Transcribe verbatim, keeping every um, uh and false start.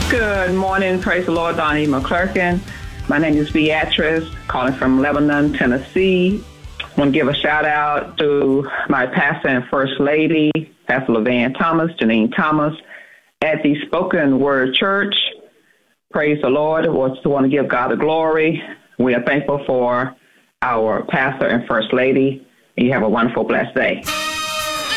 Good morning. Praise the Lord, Donnie McClurkin. My name is Beatrice, calling from Lebanon, Tennessee. I want to give a shout out to my pastor and first lady, Pastor LaVanne Thomas, Janine Thomas, at the Spoken Word Church. Praise the Lord. I want to give God the glory. We are thankful for our pastor and first lady. You have a wonderful, blessed day.